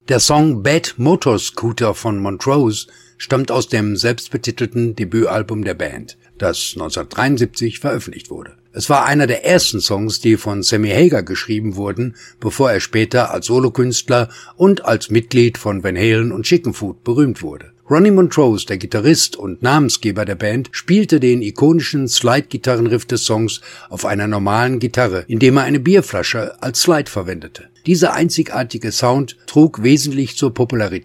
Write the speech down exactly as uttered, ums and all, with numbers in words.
Der Song Bad Motor Scooter von Montrose stammt aus dem selbstbetitelten Debütalbum der Band, das neunzehnhundertdreiundsiebzig veröffentlicht wurde. Es war einer der ersten Songs, die von Sammy Hagar geschrieben wurden, bevor er später als Solokünstler und als Mitglied von Van Halen und Chicken Foot berühmt wurde. Ronnie Montrose, der Gitarrist und Namensgeber der Band, spielte den ikonischen Slide-Gitarrenriff des Songs auf einer normalen Gitarre, indem er eine Bierflasche als Slide verwendete. Dieser einzigartige Sound trug wesentlich zur Popularität